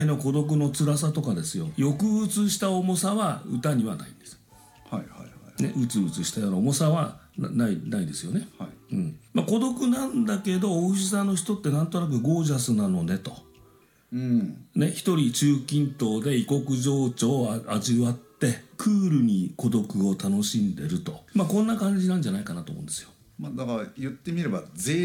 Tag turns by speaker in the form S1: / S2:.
S1: の孤独の辛さとかですよ、抑うつした重さは歌にはないんです。
S2: はいはいはい
S1: ね、うつうつしたような重さはないですよね。
S2: はい
S1: うんまあ、孤独なんだけどお牛座の人ってなんとなくゴージャスなのねと、
S2: うん
S1: ね、一人中近東で異国情緒を味わってクールに孤独を楽しんでると、まあ、こんな感じなんじゃないかなと思うんですよ。
S2: まあ、だから言ってみれば